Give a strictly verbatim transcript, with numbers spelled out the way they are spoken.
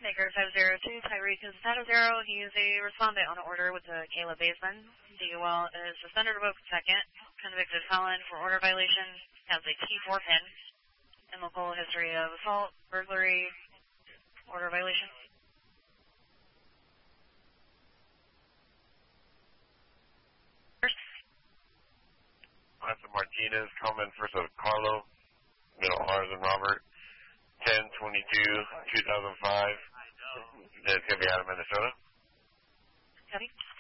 Maker five zero two, Tyreek is Tato Zero. He is a respondent on an order with the Caleb Baseman. D U L is suspended revoked second. Convicted felon for order violation. Has a T four pin. And local history of assault, burglary, order violation. First. Officer Martinez, comment first of Carlo, middle R's and Robert, ten twenty-two two thousand five. It's going to be out of Minnesota. Copy.